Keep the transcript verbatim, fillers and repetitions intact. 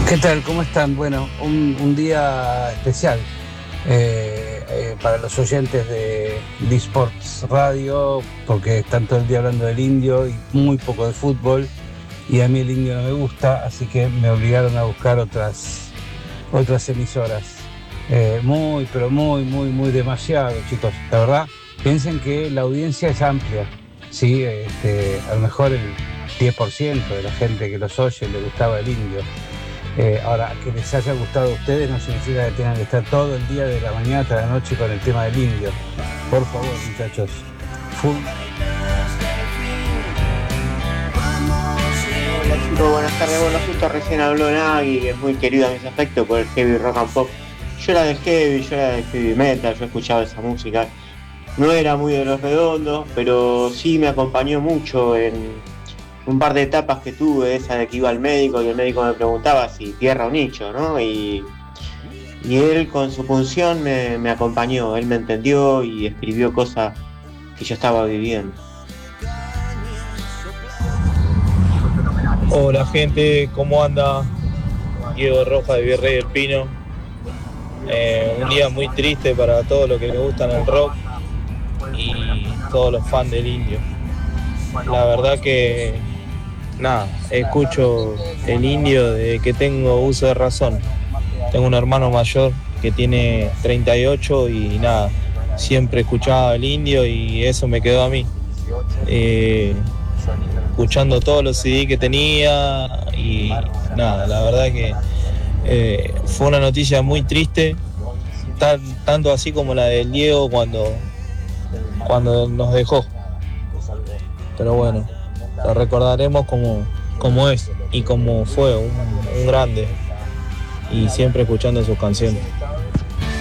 ¿Qué tal? ¿Cómo están? Bueno, un, un día especial eh, eh, para los oyentes de D-Sports Radio, porque están todo el día hablando del indio y muy poco de fútbol, y a mí el indio no me gusta, así que me obligaron a buscar otras, otras emisoras. Eh, muy, pero muy, muy, muy demasiado, chicos. La verdad, piensen que la audiencia es amplia, ¿sí? Este, a lo mejor el diez por ciento de la gente que los oye le gustaba el indio. Eh, ahora, que les haya gustado a ustedes no significa que tengan que estar todo el día de la mañana hasta la noche con el tema del indio. Por favor, muchachos. Full. Hola chicos, buenas tardes. Bueno, justo recién habló Nagui, que es muy querido a mis afectos por el heavy rock and pop. Yo era del heavy, yo era del heavy metal, yo escuchaba esa música. No era muy de Los Redondos, pero sí me acompañó mucho en un par de etapas que tuve, esa de que iba al médico y el médico me preguntaba si tierra o nicho, ¿no? Y, y él con su función me, me acompañó, él me entendió y escribió cosas que yo estaba viviendo. Hola gente, ¿cómo anda? Diego Roja de Virrey del Pino. Eh, un día muy triste para todos los que les gustan el rock y todos los fans del indio. La verdad que, nada, escucho el indio desde que tengo uso de razón. Tengo un hermano mayor que tiene treinta y ocho y nada, siempre escuchaba el indio y eso me quedó a mí. Eh, escuchando todos los C D que tenía y nada, la verdad que eh, fue una noticia muy triste, tan, tanto así como la del Diego cuando, cuando nos dejó. Pero bueno, lo recordaremos como, como es y como fue un, un grande y siempre escuchando sus canciones.